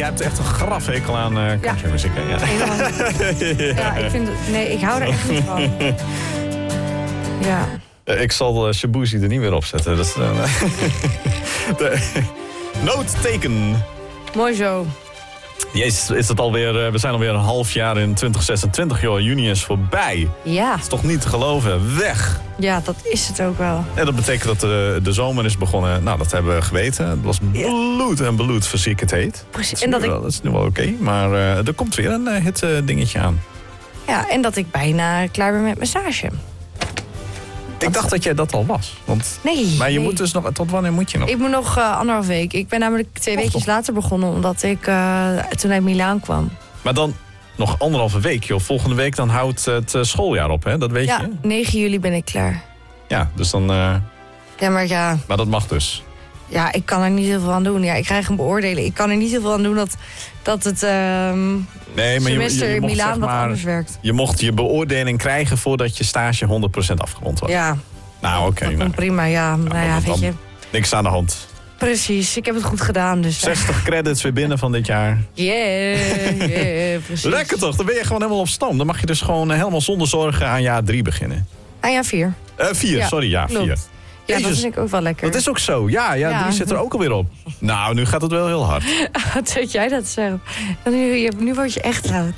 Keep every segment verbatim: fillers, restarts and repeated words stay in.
jij hebt echt een grafhekel aan uh, countrymuziek, hè? Ja. Ja, ik vind het... Nee, ik hou er echt niet van. Ja. Ik zal uh, Shabuzi er niet meer op zetten. Dat is, uh, de, noodteken. Mooi zo. Jezus, is het alweer, uh, we zijn alweer een half jaar in twintig zesentwintig, joh. Juni is voorbij. Ja. Dat is toch niet te geloven. Weg. Ja, dat is het ook wel. En dat betekent dat de, de zomer is begonnen. Nou, dat hebben we geweten. Het was bloed en bloed voor ziek het heet. Precies. Dat is, en dat, wel, ik... dat is nu wel oké. Okay. Maar uh, er komt weer een uh, hit uh, dingetje aan. Ja, en dat ik bijna klaar ben met mijn stage. Ik dacht dat jij dat al was. Want... Nee. Maar je nee. moet dus nog... Tot wanneer moet je nog? Ik moet nog uh, anderhalf week. Ik ben namelijk twee Och, weekjes toch. later begonnen, omdat ik uh, toen uit Milaan kwam. Maar dan nog anderhalve week, joh. Volgende week dan houdt het uh, schooljaar op, hè? Dat weet ja, je. negen juli ben ik klaar. Ja, dus dan... Uh... Ja, maar ja... Maar dat mag dus. Ja, ik kan er niet heel veel aan doen. Ja, ik krijg een beoordeling. Ik kan er niet heel veel aan doen dat, dat het uh, nee, maar semester je, je, je in mocht, Milaan zeg wat maar, anders werkt. Je mocht je beoordeling krijgen voordat je stage honderd procent afgerond was. Ja. Nou, oké. Okay, nou. Prima, ja. Nou, nou ja, weet je. Niks aan de hand. Precies, ik heb het goed gedaan. Dus, zestig credits weer binnen van dit jaar. Yeah, yeah, precies. Lekker toch, dan ben je gewoon helemaal op stoom. Dan mag je dus gewoon helemaal zonder zorgen aan jaar drie beginnen. Aan jaar vier. Uh, vier, ja, sorry, ja, klopt. vier. Ja, Jezus, dat vind ik ook wel lekker. Dat is ook zo. Ja, ja, ja. drie zit er ook alweer op. Nou, nu gaat het wel heel hard. Wat weet jij dat zo? Nu, nu word je echt oud.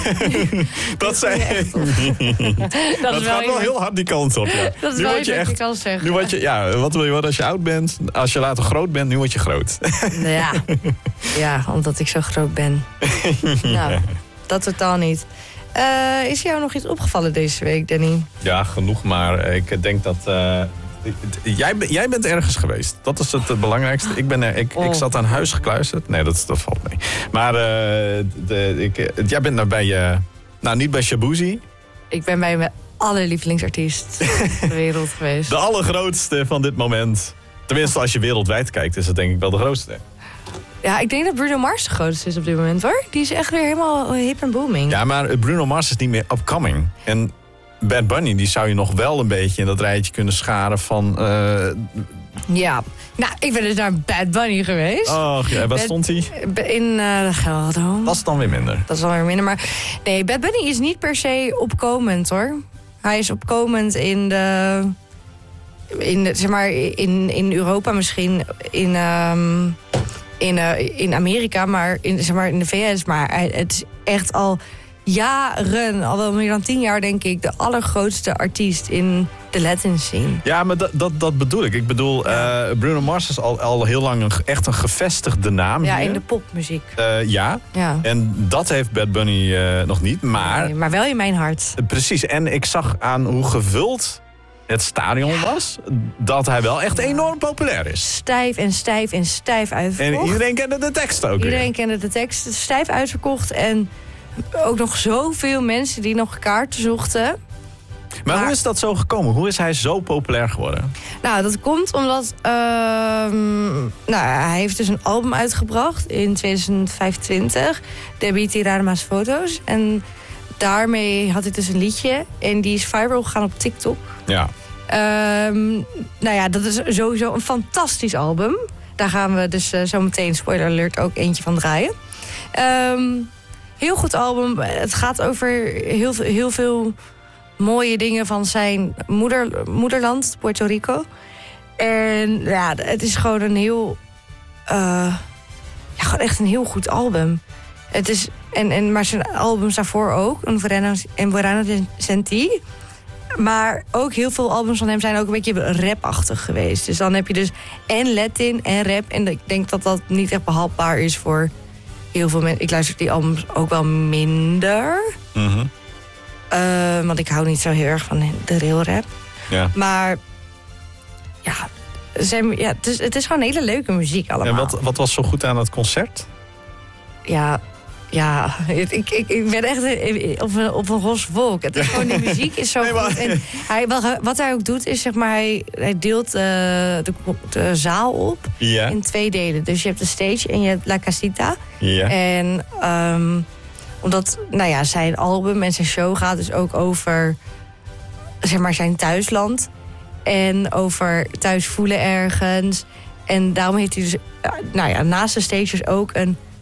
dat zei je. Dat, dat is gaat wel wel heel hard die kant op. Ja. Dat is nu wel word je echt. Ik kan zeggen. Nu word je, ja, wat wil je worden als je oud bent? Als je later groot bent, nu word je groot. Ja, ja, omdat ik zo groot ben. Nou, dat totaal niet. Uh, is jou nog iets opgevallen deze week, Danny? Ja, genoeg, maar ik denk dat... Uh, jij, jij bent ergens geweest. Dat is het, het belangrijkste. Ik, ben er, ik, oh. ik zat aan huis gekluisterd. Nee, dat, dat valt mee. Maar uh, de, ik, jij bent nou bij... Uh, nou, niet bij Shabuzi. Ik ben bij mijn allerlievelingsartiest ter wereld geweest. De allergrootste van dit moment. Tenminste, als je wereldwijd kijkt, is het denk ik wel de grootste. Ja, ik denk dat Bruno Mars de grootste is op dit moment, hoor. Die is echt weer helemaal hip en booming. Ja, maar Bruno Mars is niet meer upcoming. En Bad Bunny, die zou je nog wel een beetje in dat rijtje kunnen scharen van... Uh... Ja, nou, ik ben dus naar Bad Bunny geweest. Oh, ja, waar Bad... stond hij? In uh, de Gelderdoom. Dat is dan weer minder. Dat is dan weer minder, maar... Nee, Bad Bunny is niet per se opkomend, hoor. Hij is opkomend in de... In, de, zeg maar, in, in Europa misschien, in... Um... In, uh, in Amerika, maar in, zeg maar in de V S. Maar het is echt al jaren, al wel meer dan tien jaar denk ik... de allergrootste artiest in de Latin scene. Ja, maar dat, dat, dat bedoel ik. Ik bedoel, ja. uh, Bruno Mars is al, al heel lang een, echt een gevestigde naam Ja, hier. in de popmuziek. Uh, ja. ja, en dat heeft Bad Bunny uh, nog niet, maar... Nee, maar wel in mijn hart. Uh, precies, en ik zag aan hoe gevuld... het stadion was, dat hij wel echt enorm populair is. Stijf en stijf en stijf uitverkocht. En iedereen kende de tekst ook Iedereen weer. kende de tekst. Stijf uitverkocht en ook nog zoveel mensen die nog kaarten zochten. Maar, maar hoe is dat zo gekomen? Hoe is hij zo populair geworden? Nou, dat komt omdat... Uh, nou, hij heeft dus een album uitgebracht in twintig vijfentwintig. Debbie Tirarma's Foto's. En daarmee had hij dus een liedje. En die is viral gegaan op TikTok. Ja. Um, nou ja, dat is sowieso een fantastisch album. Daar gaan we dus uh, zo meteen, spoiler alert, ook eentje van draaien. Um, heel goed album. Het gaat over heel, heel veel mooie dingen van zijn moeder, moederland, Puerto Rico. En ja, het is gewoon een heel... Uh, ja, gewoon echt een heel goed album. Het is, en, en, maar zijn albums daarvoor ook. En Verano Senti. Maar ook heel veel albums van hem zijn ook een beetje rapachtig geweest. Dus dan heb je dus en Latin en rap. En ik denk dat dat niet echt behapbaar is voor heel veel mensen. Ik luister die albums ook wel minder. Mm-hmm. Uh, want ik hou niet zo heel erg van de real rap. Ja. Maar ja, zijn, ja het, is, het is gewoon hele leuke muziek allemaal. En wat, wat was zo goed aan het concert? Ja... Ja, ik, ik, ik ben echt op een, op een roze wolk. Het is gewoon, die muziek is zo nee, maar... goed. En hij, wat hij ook doet, is zeg maar, hij, hij deelt uh, de, de zaal op ja. in twee delen. Dus je hebt de stage en je hebt La Casita. Ja. En um, omdat, nou ja, zijn album en zijn show gaat dus ook over, zeg maar, zijn thuisland. En over thuis voelen ergens. En daarom heeft hij dus, nou ja, naast de stages ook een...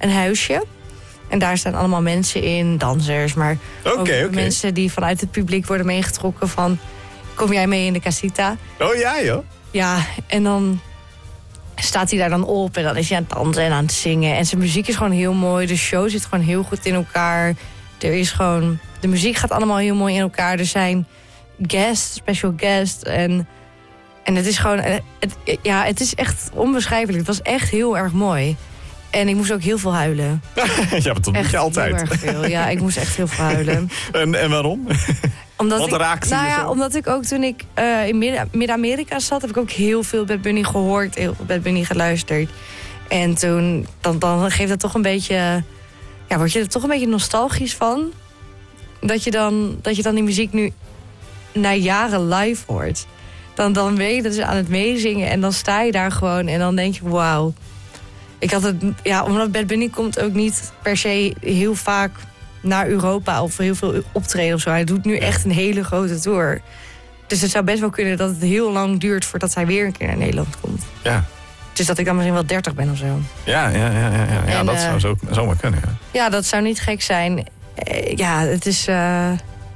een huisje. En daar staan allemaal mensen in, dansers, maar okay, ook okay. mensen die vanuit het publiek worden meegetrokken van... kom jij mee in de casita? Oh ja, joh. Ja, en dan staat hij daar dan op en dan is hij aan het dansen en aan het zingen. En zijn muziek is gewoon heel mooi, de show zit gewoon heel goed in elkaar. Er is gewoon, de muziek gaat allemaal heel mooi in elkaar. Er zijn guests, special guests en... En het is gewoon, het, ja, het is echt onbeschrijfelijk. Het was echt heel erg mooi. En ik moest ook heel veel huilen. Ja, maar dat moet je altijd. Heel erg veel. Ja, ik moest echt heel veel huilen. En, en waarom? Omdat Wat ik, raakte je nou ja, zo? Omdat ik ook toen ik uh, in Midden- Midden-Amerika zat... heb ik ook heel veel Bad Bunny gehoord, heel veel Bad Bunny geluisterd. En toen, dan, dan geeft dat toch een beetje... Ja, word je er toch een beetje nostalgisch van. Dat je dan, dat je dan die muziek nu na jaren live hoort. Dan, dan weet je dat ze aan het meezingen en dan sta je daar gewoon en dan denk je, wauw. Ik had het, ja, omdat Bad Bunny komt ook niet per se heel vaak naar Europa of heel veel optreden of zo. Hij doet nu echt een hele grote tour. Dus het zou best wel kunnen dat het heel lang duurt voordat hij weer een keer naar Nederland komt. Ja. Dus dat ik dan misschien wel dertig ben of zo. Ja, ja, ja, ja, ja. ja En, dat uh, zou zo, zomaar kunnen. Ja. Ja, dat zou niet gek zijn. Uh, ja, het is... Uh,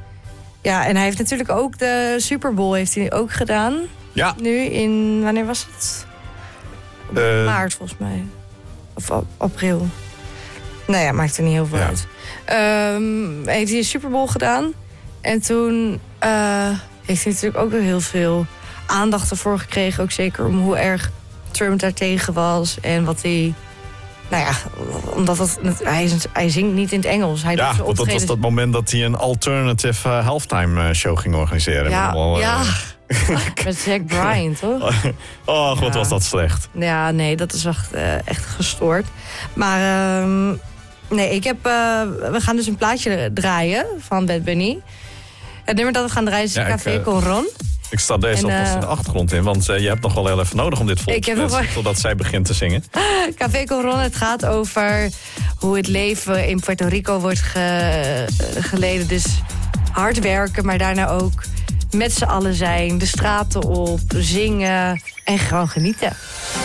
ja, en hij heeft natuurlijk ook de Super Bowl heeft hij ook gedaan. Ja. Nu in, wanneer was het? Uh, Maart volgens mij. Of ap- april. Nou ja, maakt er niet heel veel ja. uit. Um, heeft hij een Super Bowl gedaan. En toen uh, heeft hij natuurlijk ook weer heel veel aandacht ervoor gekregen. Ook zeker om hoe erg Trump daartegen was. En wat hij... Nou ja, omdat het, hij, hij zingt niet in het Engels. Hij ja, doet want dat was dat moment dat hij een alternative uh, halftime show ging organiseren. Ja, Allemaal, ja. Uh... Met Zac Bryan, toch? Oh, god, ja. was dat slecht. Ja, nee, dat is echt, uh, echt gestoord. Maar uh, nee, ik heb... Uh, we gaan dus een plaatje draaien van Bad Bunny. Het nummer dat we gaan draaien is ja, Café ik, uh... con Ron. Ik sta deze en, alvast uh, in de achtergrond in, want uh, je hebt nog wel heel even nodig om dit vol te zetten, totdat zij begint te zingen. Café con Ron, het gaat over hoe het leven in Puerto Rico wordt ge, geleden. Dus hard werken, maar daarna ook met z'n allen zijn, de straten op, zingen en gewoon genieten.